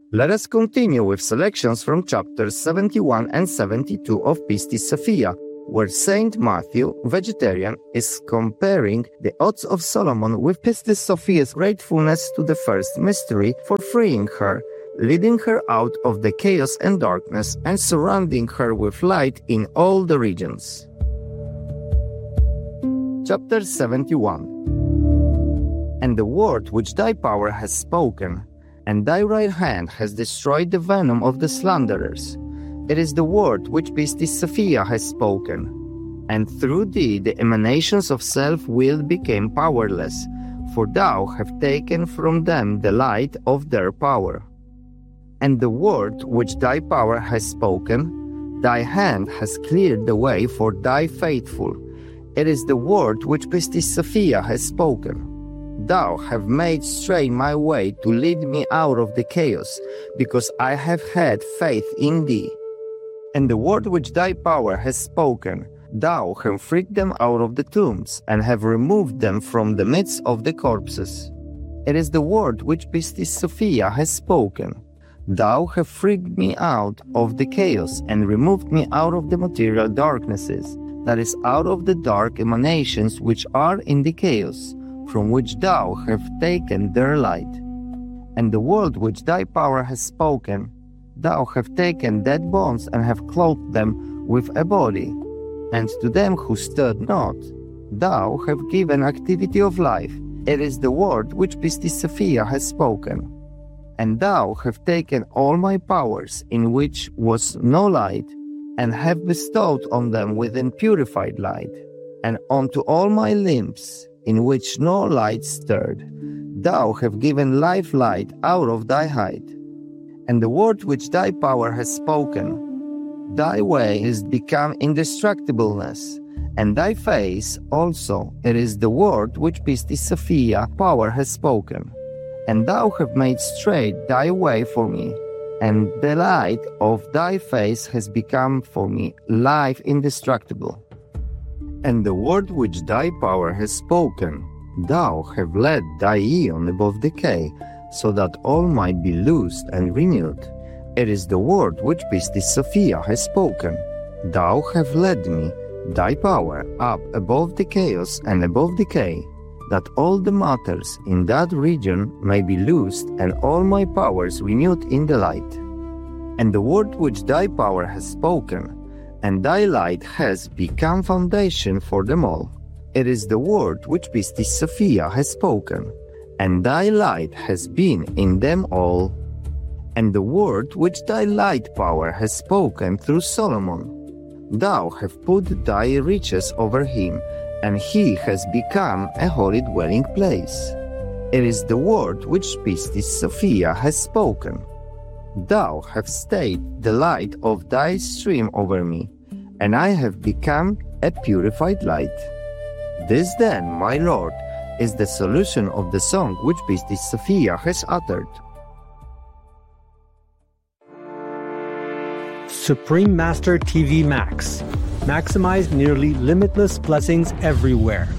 Let us continue with selections from chapters 71 and 72 of Pistis Sophia, where Saint Matthew, vegetarian, is comparing the Odes of Solomon with Pistis Sophia's gratefulness to the first mystery for freeing her, leading her out of the chaos and darkness, and surrounding her with light in all the regions. Chapter 71. And the word which thy power has spoken, and thy right hand has destroyed the venom of the slanderers. It is the word which Pistis Sophia has spoken. And through thee the emanations of self-will became powerless, for thou hast taken from them the light of their power. And the word which thy power has spoken, thy hand has cleared the way for thy faithful. It is the word which Pistis Sophia has spoken. Thou have made straight my way to lead me out of the chaos, because I have had faith in thee. And the word which thy power has spoken, thou have freed them out of the tombs, and have removed them from the midst of the corpses. It is the word which Pistis Sophia has spoken. Thou have freed me out of the chaos, and removed me out of the material darknesses, that is, out of the dark emanations which are in the chaos, from which thou have taken their light. And the word which thy power has spoken, thou have taken dead bones and have clothed them with a body. And to them who stood not, thou have given activity of life. It is the word which Pistis Sophia has spoken. And thou have taken all my powers, in which was no light, and have bestowed on them within purified light, and unto all my limbs, in which no light stirred, thou have given life light out of thy height. And the word which thy power has spoken, thy way is become indestructibleness, and thy face also, it is the word which Pistis Sophia power has spoken. And thou have made straight thy way for me, and the light of thy face has become for me life indestructible. And the word which thy power has spoken, thou have led thy eon above decay, so that all might be loosed and renewed. It is the word which Pistis Sophia has spoken. Thou have led me, thy power, up above the chaos and above decay, that all the matters in that region may be loosed and all my powers renewed in the light. And the word which thy power has spoken, and thy light has become foundation for them all. It is the word which Pistis Sophia has spoken, and thy light has been in them all. And the word which thy light power has spoken through Solomon, thou have put thy riches over him, and he has become a holy dwelling place. It is the word which Pistis Sophia has spoken. Thou have stayed the light of thy stream over me, and I have become a purified light. This then, my Lord, is the solution of the song which Pistis Sophia has uttered. Supreme Master TV Max. Maximize nearly limitless blessings everywhere.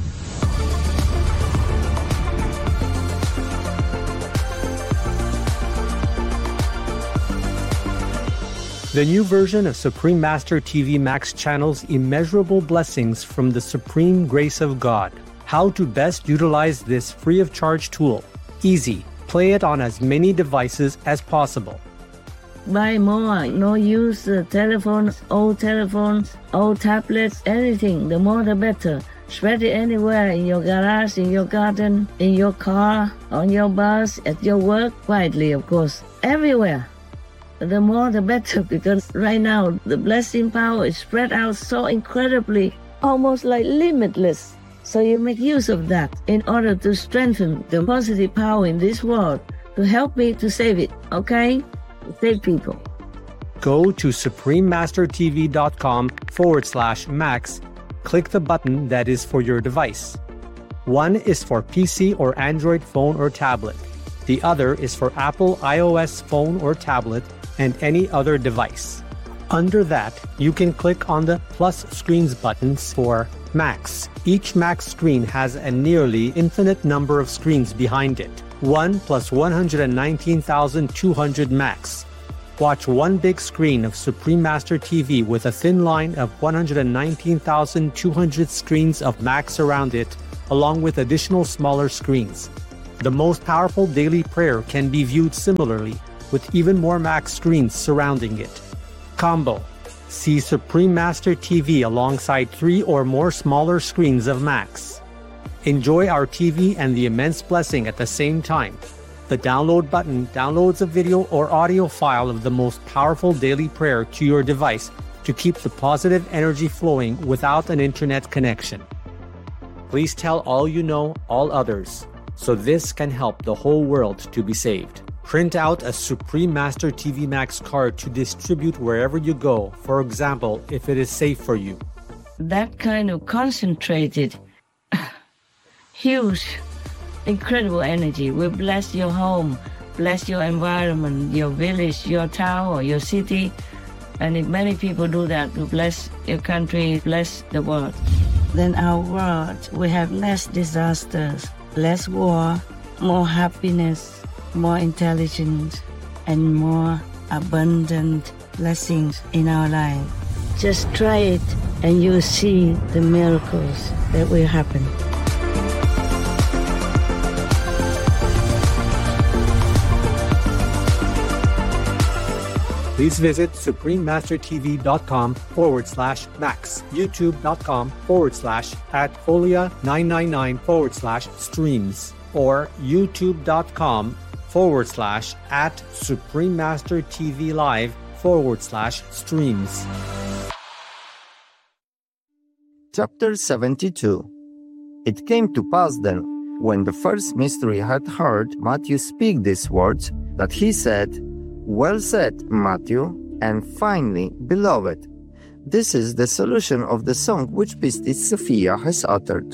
The new version of Supreme Master TV Max channels immeasurable blessings from the supreme grace of God. How to best utilize this free of charge tool. Easy. Play it on as many devices as possible. Buy more, no use telephones, old tablets, anything, the more the better. Spread it anywhere, in your garage, in your garden, in your car, on your bus, at your work, quietly of course, everywhere. The more the better, because right now the blessing power is spread out so incredibly, almost like limitless. So you make use of that in order to strengthen the positive power in this world, to help me to save it, okay? Save people. Go to suprememastertv.com/max. Click the button that is for your device. One is for PC or Android phone or tablet. The other is for Apple iOS phone or tablet and any other device. Under that, you can click on the plus screens buttons for Max. Each Max screen has a nearly infinite number of screens behind it. 1 plus 119,200 max. Watch one big screen of Supreme Master TV with a thin line of 119,200 screens of max around it, along with additional smaller screens. The most powerful daily prayer can be viewed similarly, with even more max screens surrounding it. Combo: see Supreme Master TV alongside 3 or more smaller screens of max. Enjoy our TV and the immense blessing at the same time. The download button downloads a video or audio file of the most powerful daily prayer to your device to keep the positive energy flowing without an internet connection. Please tell all you know, all others, so this can help the whole world to be saved. Print out a Supreme Master TV Max card to distribute wherever you go, for example, if it is safe for you. That kind of concentrated, huge, incredible energy will bless your home, bless your environment, your village, your town, or your city. And if many people do that, to bless your country, bless the world, then our world will have less disasters, less war, more happiness, more intelligence, and more abundant blessings in our life. Just try it and you'll see the miracles that will happen. Please visit suprememastertv.com/max, youtube.com/@folia999/streams, or youtube.com/@suprememastertvlive/streams. Chapter 72. It came to pass then, when the first mystery had heard Matthew speak these words, that he said, "Well said, Matthew, and finally, beloved, this is the solution of the song which Pistis Sophia has uttered."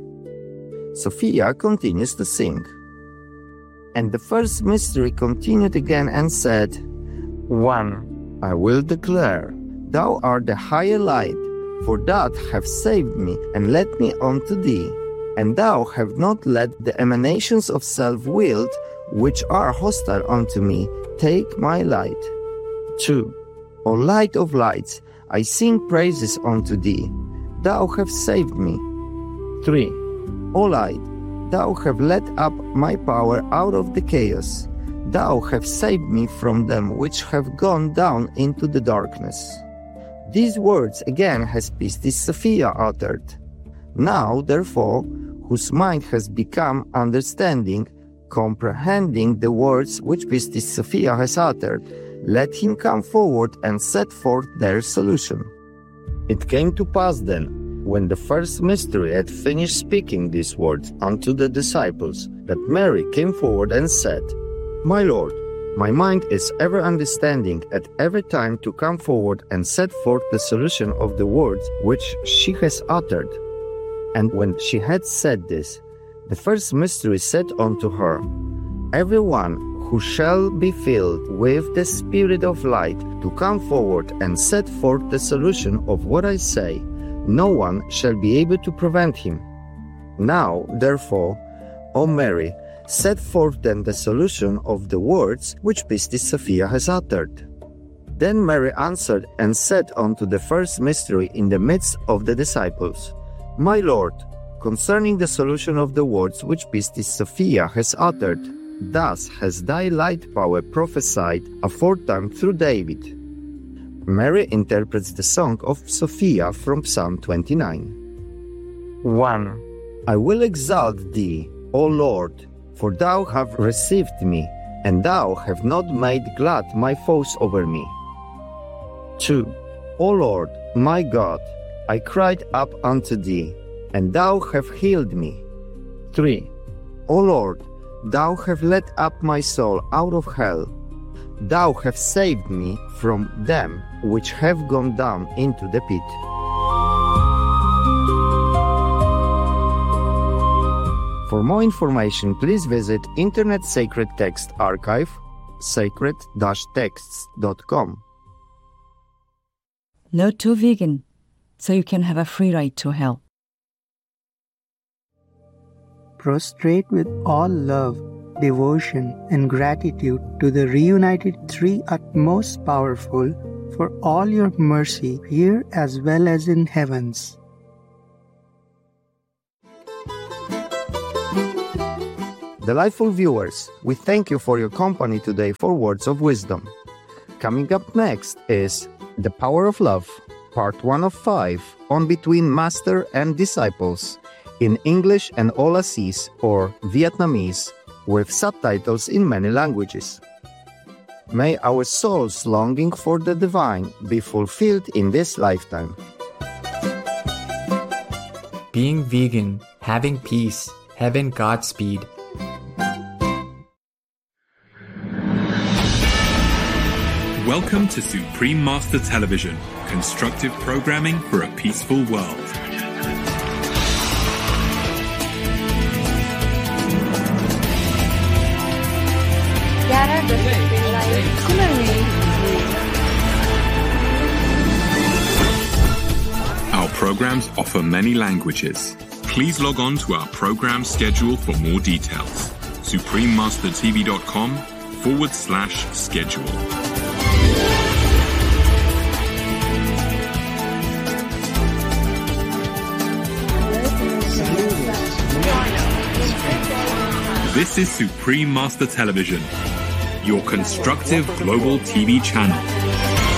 Sophia continues to sing. And the first mystery continued again and said, 1. I will declare, Thou art the higher light, for that have saved me and led me unto thee, and thou have not let the emanations of self-willed, which are hostile unto me, take my light. 2. O light of lights, I sing praises unto thee, thou have saved me. 3. O light, thou have led up my power out of the chaos, thou have saved me from them which have gone down into the darkness. These words again has Pistis Sophia uttered. Now, therefore, whose mind has become understanding, comprehending the words which Pistis Sophia has uttered, let him come forward and set forth their solution. It came to pass then, when the first mystery had finished speaking these words unto the disciples, that Mary came forward and said, My Lord, my mind is ever understanding at every time to come forward and set forth the solution of the words which she has uttered. And when she had said this, the first mystery said unto her, Every one who shall be filled with the Spirit of light to come forward and set forth the solution of what I say, no one shall be able to prevent him. Now, therefore, O Mary, set forth then the solution of the words which Pistis Sophia has uttered. Then Mary answered and said unto the first mystery in the midst of the disciples, My Lord, concerning the solution of the words which Pistis Sophia has uttered, thus has thy light power prophesied aforetime through David. Mary interprets the song of Sophia from Psalm 29. 1. I will exalt thee, O Lord, for thou hast received me, and thou hast not made glad my foes over me. 2. O Lord, my God, I cried up unto thee, and thou hast healed me. 3. O Lord, thou hast led up my soul out of hell. Thou hast saved me from them which have gone down into the pit. For more information, please visit Internet Sacred Text Archive, sacred-texts.com. No to vegan, so you can have a free ride to hell. Prostrate with all love devotion and gratitude to the reunited Three Utmost Powerful for all your mercy here as well as in heavens. Delightful viewers, we thank you for your company today for Words of Wisdom. Coming up next is The Power of Love, Part 1 of 5, on Between Master and Disciples, in English and Aulacese or Vietnamese, with subtitles in many languages. May our soul's longing for the divine be fulfilled in this lifetime. Being vegan, having peace, heaven Godspeed. Welcome to Supreme Master Television, constructive programming for a peaceful world. Our programs offer many languages. Please log on to our program schedule for more details. suprememastertv.com/schedule. This is Supreme Master Television, your constructive global TV channel.